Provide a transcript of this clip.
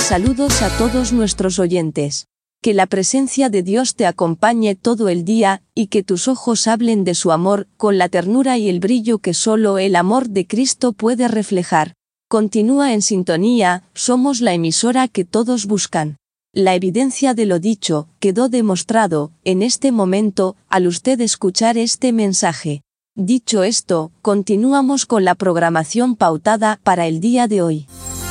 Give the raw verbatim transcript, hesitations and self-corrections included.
Saludos a todos nuestros oyentes. Que la presencia de Dios te acompañe todo el día, y que tus ojos hablen de su amor, con la ternura y el brillo que solo el amor de Cristo puede reflejar. Continúa en sintonía, somos la emisora que todos buscan. La evidencia de lo dicho quedó demostrado, en este momento, al usted escuchar este mensaje. Dicho esto, continuamos con la programación pautada para el día de hoy.